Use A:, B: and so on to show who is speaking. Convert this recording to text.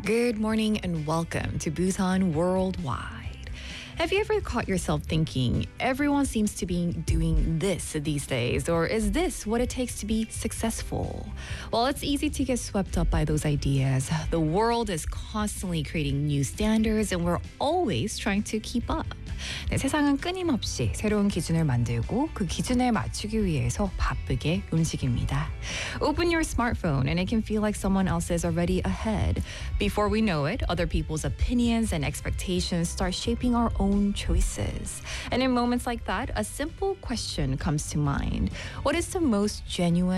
A: Good morning and welcome to Busan Worldwide. Have you ever caught yourself thinking, everyone seems to be doing this these days, or is this what it takes to be successful? Well, it's easy to get swept up by those ideas. The world is constantly creating new standards and we're always trying to keep up. 네, 세상은 끊임없이 새로운 기준을 만들고 그 기준에 맞추기 위해서 바쁘게 움직입니다. Open your smartphone and it can feel like someone else is already ahead. Before we know it, other people's opinions and expectations start shaping our own choices. And in moments like that, a simple question comes to mind. What is the most genuine